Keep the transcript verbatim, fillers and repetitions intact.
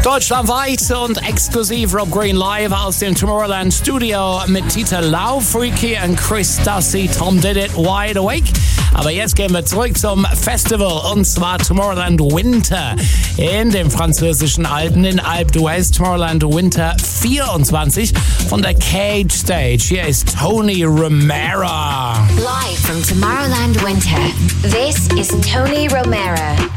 Deutschlandweit und exklusiv Rob Green live aus dem Tomorrowland Studio mit Titel Lau, Freaky und Chris Dusty, Tom Did It, Wide Awake. Aber jetzt gehen wir zurück zum Festival und zwar Tomorrowland Winter in dem französischen Alpen in Alpe d'Huez. Tomorrowland Winter vierundzwanzig von der Cage Stage. Hier ist Tony Romero. Live from Tomorrowland Winter, this is Tony Romero.